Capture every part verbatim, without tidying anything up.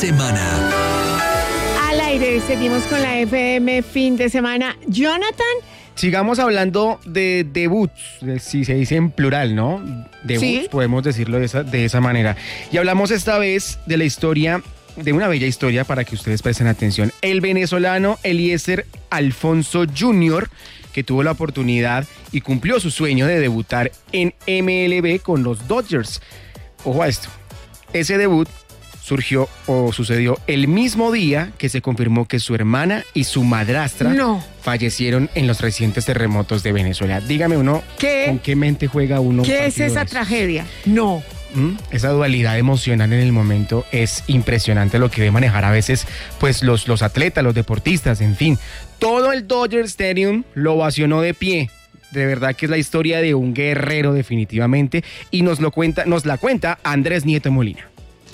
Semana. Al aire, seguimos con la F M fin de semana. Jonathan. Sigamos hablando de debuts, de, si se dice en plural, ¿no? Debuts, sí. Podemos decirlo de esa, de esa manera. Y hablamos esta vez de la historia, de una bella historia para que ustedes presten atención. El venezolano Eliezer Alfonso junior, que tuvo la oportunidad y cumplió su sueño de debutar en M L B con los Dodgers. Ojo a esto, ese debut surgió o sucedió el mismo día que se confirmó que su hermana y su madrastra no. fallecieron en los recientes terremotos de Venezuela. Dígame uno, ¿qué? ¿Con qué mente juega uno? ¿Qué es esa tragedia? No. ¿Mm? Esa dualidad emocional en el momento es impresionante lo que debe manejar a veces pues los, los atletas, los deportistas, en fin. Todo el Dodger Stadium lo ovacionó de pie. De verdad que es la historia de un guerrero definitivamente y nos lo cuenta, nos la cuenta Andrés Nieto Molina.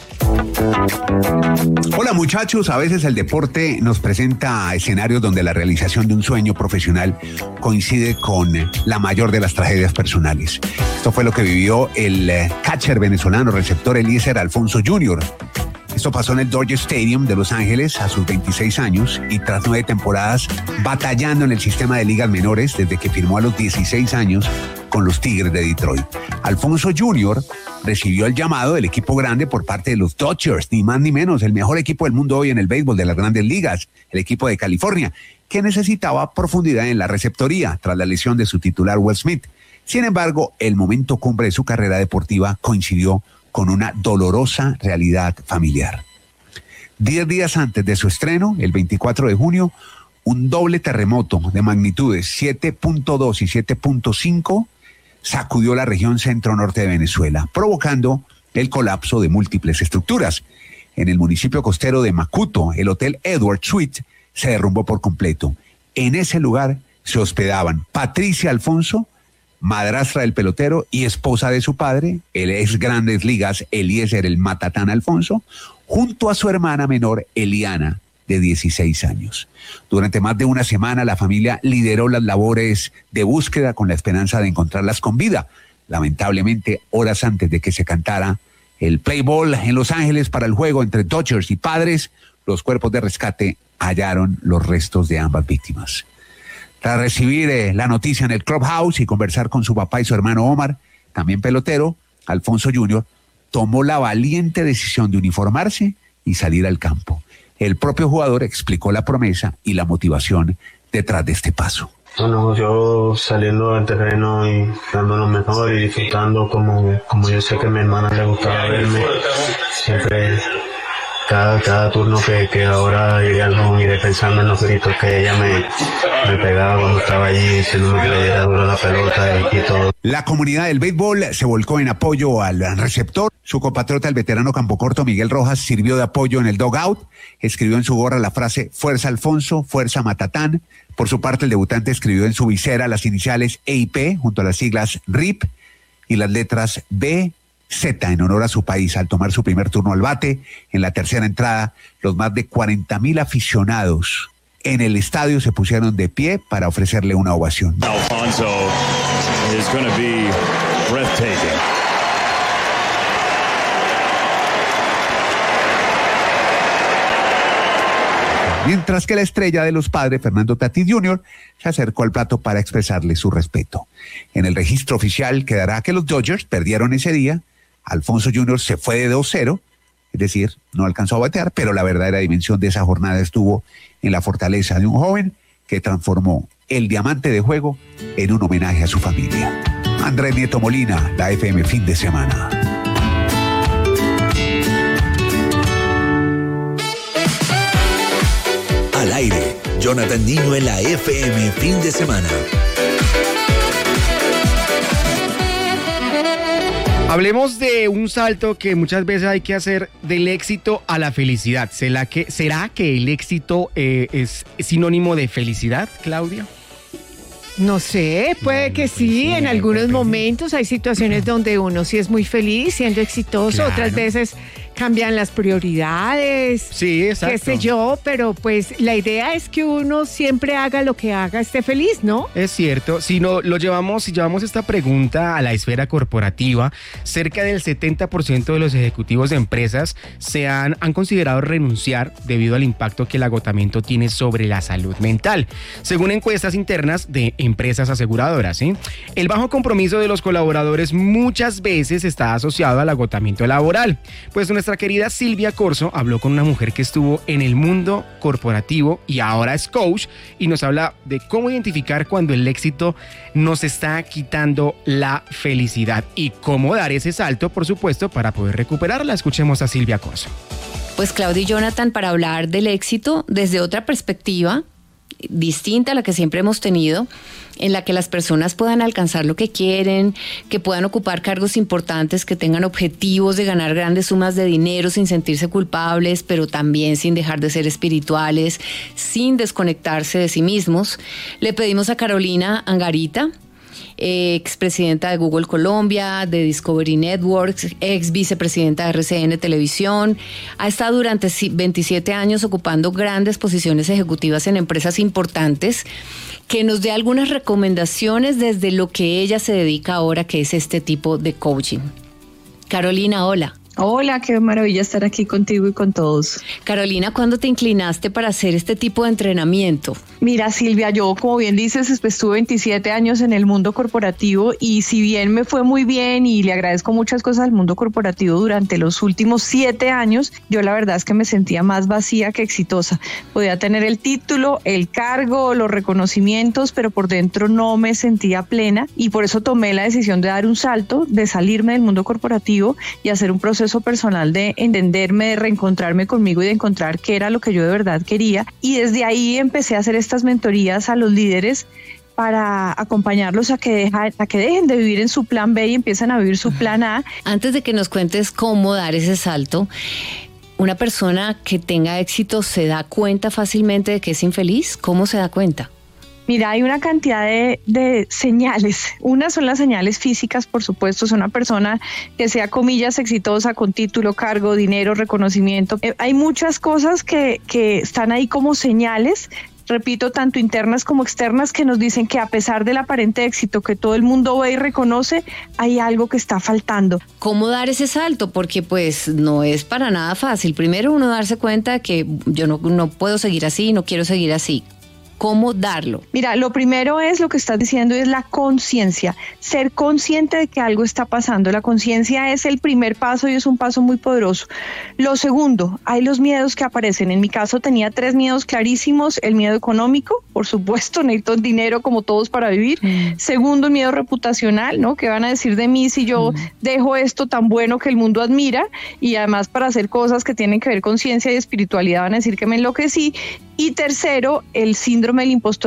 Hola muchachos, a veces el deporte nos presenta escenarios donde la realización de un sueño profesional coincide con la mayor de las tragedias personales. Esto fue lo que vivió el catcher venezolano receptor Eliezer Alfonso junior Esto pasó en el Dodger Stadium de Los Ángeles a sus veintiséis años y tras nueve temporadas batallando en el sistema de ligas menores desde que firmó a los dieciséis años con los Tigres de Detroit. Alfonso junior recibió el llamado del equipo grande por parte de los Dodgers, ni más ni menos, el mejor equipo del mundo hoy en el béisbol de las grandes ligas, el equipo de California, que necesitaba profundidad en la receptoría tras la lesión de su titular Will Smith. Sin embargo, el momento cumbre de su carrera deportiva coincidió con una dolorosa realidad familiar. Diez días antes de su estreno, el veinticuatro de junio, un doble terremoto de magnitudes siete punto dos y siete punto cinco sacudió la región centro-norte de Venezuela, provocando el colapso de múltiples estructuras. En el municipio costero de Macuto, el Hotel Edward Suite se derrumbó por completo. En ese lugar se hospedaban Patricia Alfonso, madrastra del pelotero y esposa de su padre, el ex Grandes Ligas Eliezer el Matatán Alfonso, junto a su hermana menor Eliana, de dieciséis años. Durante más de una semana la familia lideró las labores de búsqueda con la esperanza de encontrarlas con vida. Lamentablemente, horas antes de que se cantara el play ball en Los Ángeles para el juego entre Dodgers y Padres, los cuerpos de rescate hallaron los restos de ambas víctimas. Tras recibir eh, la noticia en el clubhouse y conversar con su papá y su hermano Omar, también pelotero, Alfonso junior tomó la valiente decisión de uniformarse y salir al campo. El propio jugador explicó la promesa y la motivación detrás de este paso. Bueno, yo saliendo del terreno y dando lo mejor y disfrutando como, como yo sé que a mi hermana le gustaba verme, siempre cada, cada turno que, que ahora iré al home iré pensando en los gritos que ella me, me pegaba cuando estaba allí, diciéndome que le diera duro la pelota y, y todo. La comunidad del béisbol se volcó en apoyo al receptor. Su compatriota, el veterano campocorto Miguel Rojas, sirvió de apoyo en el dugout. Escribió en su gorra la frase Fuerza Alfonso, Fuerza Matatán. Por su parte, el debutante escribió en su visera las iniciales E y P junto a las siglas R I P y las letras B, Z en honor a su país al tomar su primer turno al bate. En la tercera entrada, los más de cuarenta mil aficionados en el estadio se pusieron de pie para ofrecerle una ovación. Alfonso is going to be breathtaking. Mientras que la estrella de los Padres, Fernando Tatis junior, se acercó al plato para expresarle su respeto. En el registro oficial quedará que los Dodgers perdieron ese día. Alfonso junior se fue de dos cero, es decir, no alcanzó a batear, pero la verdadera dimensión de esa jornada estuvo en la fortaleza de un joven que transformó el diamante de juego en un homenaje a su familia. Andrés Nieto Molina, la F M fin de semana. Al aire, Jonathan Niño en la F M fin de semana. Hablemos de un salto que muchas veces hay que hacer del éxito a la felicidad. ¿Será que, será que el éxito eh, es sinónimo de felicidad, Claudia? No sé, puede bueno, que pues sí, sí, en algunos momentos hay situaciones donde uno sí es muy feliz siendo exitoso, claro. Otras veces cambian las prioridades. Sí, exacto. Qué sé yo, pero pues la idea es que uno siempre haga lo que haga, esté feliz, ¿no? Es cierto. Si no lo llevamos, si llevamos esta pregunta a la esfera corporativa, cerca del setenta por ciento de los ejecutivos de empresas se han, han considerado renunciar debido al impacto que el agotamiento tiene sobre la salud mental, según encuestas internas de empresas aseguradoras, ¿sí? El bajo compromiso de los colaboradores muchas veces está asociado al agotamiento laboral. Pues nuestra querida Silvia Corso habló con una mujer que estuvo en el mundo corporativo y ahora es coach y nos habla de cómo identificar cuando el éxito nos está quitando la felicidad y cómo dar ese salto, por supuesto, para poder recuperarla. Escuchemos a Silvia Corso. Pues Claudia y Jonathan, para hablar del éxito desde otra perspectiva, distinta a la que siempre hemos tenido, en la que las personas puedan alcanzar lo que quieren, que puedan ocupar cargos importantes, que tengan objetivos de ganar grandes sumas de dinero sin sentirse culpables, pero también sin dejar de ser espirituales, sin desconectarse de sí mismos. Le pedimos a Carolina Angarita, expresidenta de Google Colombia, de Discovery Networks, ex vicepresidenta de R C N Televisión. Ha estado durante veintisiete años ocupando grandes posiciones ejecutivas en empresas importantes, que nos dé algunas recomendaciones desde lo que ella se dedica ahora, que es este tipo de coaching. Carolina, hola. Hola, qué maravilla estar aquí contigo y con todos. Carolina, ¿cuándo te inclinaste para hacer este tipo de entrenamiento? Mira, Silvia, yo, como bien dices, estuve veintisiete años en el mundo corporativo y si bien me fue muy bien y le agradezco muchas cosas al mundo corporativo durante los últimos siete años, yo la verdad es que me sentía más vacía que exitosa. Podía tener el título, el cargo, los reconocimientos, pero por dentro no me sentía plena y por eso tomé la decisión de dar un salto, de salirme del mundo corporativo y hacer un proceso personal de entenderme, de reencontrarme conmigo y de encontrar qué era lo que yo de verdad quería. Y desde ahí empecé a hacer estas mentorías a los líderes para acompañarlos a que, deja, a que dejen de vivir en su plan B y empiecen a vivir su plan A. Antes de que nos cuentes cómo dar ese salto, ¿una persona que tenga éxito se da cuenta fácilmente de que es infeliz? ¿Cómo se da cuenta? Mira, hay una cantidad de, de señales. Una son las señales físicas, por supuesto. Es una persona que sea, comillas, exitosa, con título, cargo, dinero, reconocimiento. Eh, hay muchas cosas que, que están ahí como señales, repito, tanto internas como externas, que nos dicen que a pesar del aparente éxito que todo el mundo ve y reconoce, hay algo que está faltando. ¿Cómo dar ese salto? Porque pues no es para nada fácil. Primero uno darse cuenta de que yo no, no puedo seguir así, no quiero seguir así. ¿Cómo darlo? Mira, lo primero es lo que estás diciendo, es la conciencia, ser consciente de que algo está pasando. La conciencia es el primer paso y es un paso muy poderoso. Lo segundo, hay los miedos que aparecen. En mi caso tenía tres miedos clarísimos: el miedo económico, por supuesto, necesito dinero como todos para vivir. Mm. Segundo, el miedo reputacional, ¿no? ¿Qué van a decir de mí si yo mm. dejo esto tan bueno que el mundo admira? Y además, para hacer cosas que tienen que ver con ciencia y espiritualidad, van a decir que me enloquecí. Y tercero, el síndrome del impostor